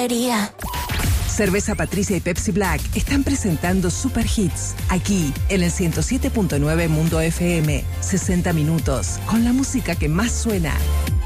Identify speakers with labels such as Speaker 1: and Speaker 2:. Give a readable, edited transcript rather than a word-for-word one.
Speaker 1: debería.
Speaker 2: Cerveza Patricia y Pepsi Black están presentando Super Hits, aquí en el 107.9 Mundo FM. 60 minutos, con la música que más suena.